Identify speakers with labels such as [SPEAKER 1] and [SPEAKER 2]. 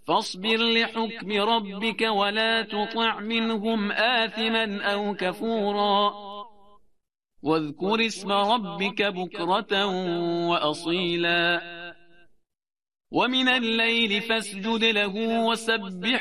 [SPEAKER 1] فاصبر لحكم ربك ولا تطع منهم آثما أو كفورا واذكر اسم ربك بكرة وأصيلا ومن الليل فاسجد له وسبح